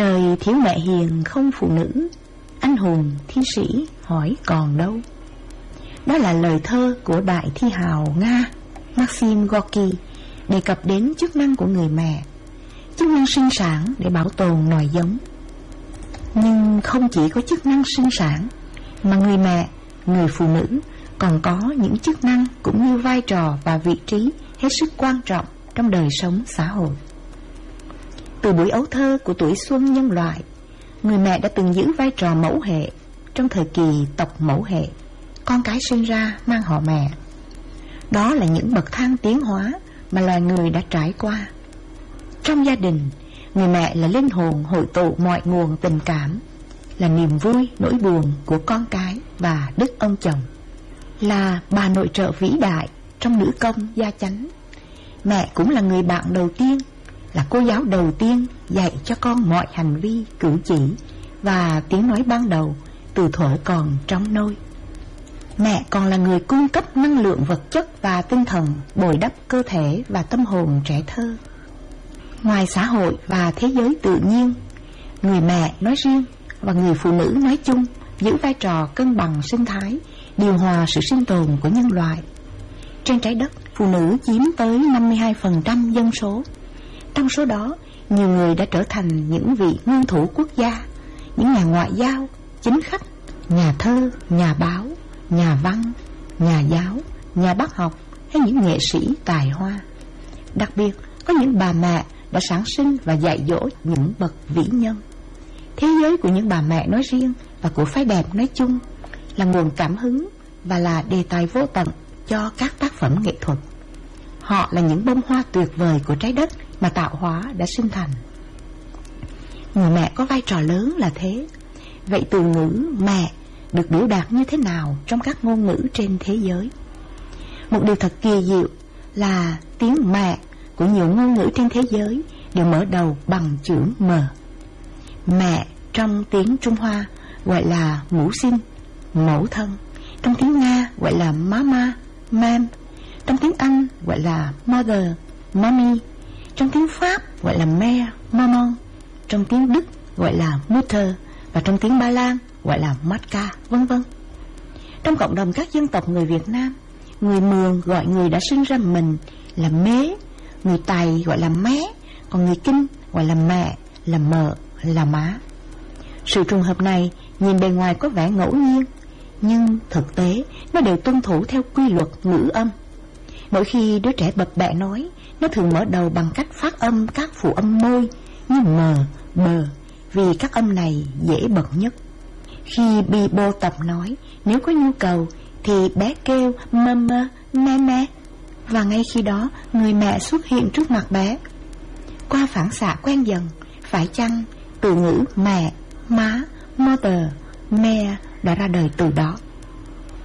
Đời thiếu mẹ hiền không phụ nữ, anh hùng thi sĩ hỏi còn đâu. Đó là lời thơ của đại thi hào Nga Maxim Gorky đề cập đến chức năng của người mẹ, chức năng sinh sản để bảo tồn nòi giống. Nhưng không chỉ có chức năng sinh sản, mà người mẹ, người phụ nữ còn có những chức năng cũng như vai trò và vị trí hết sức quan trọng trong đời sống xã hội. Từ buổi ấu thơ của tuổi xuân nhân loại, người mẹ đã từng giữ vai trò mẫu hệ trong thời kỳ tộc mẫu hệ, con cái sinh ra mang họ mẹ. Đó là những bậc thang tiến hóa mà loài người đã trải qua. Trong gia đình, người mẹ là linh hồn hội tụ mọi nguồn tình cảm, là niềm vui, nỗi buồn của con cái và đức ông chồng, là bà nội trợ vĩ đại trong nữ công gia chánh. Mẹ cũng là người bạn đầu tiên, là cô giáo đầu tiên dạy cho con mọi hành vi, cử chỉ và tiếng nói ban đầu từ thuở còn trong nôi. Mẹ còn là người cung cấp năng lượng vật chất và tinh thần, bồi đắp cơ thể và tâm hồn trẻ thơ. Ngoài xã hội và thế giới tự nhiên, người mẹ nói riêng và người phụ nữ nói chung giữ vai trò cân bằng sinh thái, điều hòa sự sinh tồn của nhân loại. Trên trái đất, phụ nữ chiếm tới 52% dân số. Trong số đó, nhiều người đã trở thành những vị nguyên thủ quốc gia, những nhà ngoại giao, chính khách, nhà thơ, nhà báo, nhà văn, nhà giáo, nhà bác học hay những nghệ sĩ tài hoa. Đặc biệt, có những bà mẹ đã sản sinh và dạy dỗ những bậc vĩ nhân. Thế giới của những bà mẹ nói riêng và của phái đẹp nói chung là nguồn cảm hứng và là đề tài vô tận cho các tác phẩm nghệ thuật. Họ là những bông hoa tuyệt vời của trái đất mà tạo hóa đã sinh thành. Người mẹ có vai trò lớn là thế. Vậy từ ngữ mẹ được biểu đạt như thế nào trong các ngôn ngữ trên thế giới? Một điều thật kỳ diệu là tiếng mẹ của nhiều ngôn ngữ trên thế giới đều mở đầu bằng chữ M. Mẹ trong tiếng Trung Hoa gọi là mẫu sinh, mẫu thân. Trong tiếng Nga gọi là mama, mam. Trong tiếng Anh gọi là mother, mommy. Trong tiếng Pháp gọi là mère, maman. Trong tiếng Đức gọi là Mutter. Và trong tiếng Ba Lan gọi là matka, vân vân. Trong cộng đồng các dân tộc người Việt Nam, người Mường gọi người đã sinh ra mình là mế, người Tày gọi là mé, còn người Kinh gọi là mẹ, là mợ, là má. Sự trùng hợp này nhìn bề ngoài có vẻ ngẫu nhiên, nhưng thực tế nó đều tuân thủ theo quy luật ngữ âm. Mỗi khi đứa trẻ bập bẹ nói, nó thường mở đầu bằng cách phát âm các phụ âm môi như m, bờ, vì các âm này dễ bật nhất. Khi Bibo tập nói, nếu có nhu cầu thì bé kêu mơ mơ, me me, và ngay khi đó người mẹ xuất hiện trước mặt bé. Qua phản xạ quen dần, phải chăng từ ngữ mẹ, má, mother, mẹ đã ra đời từ đó.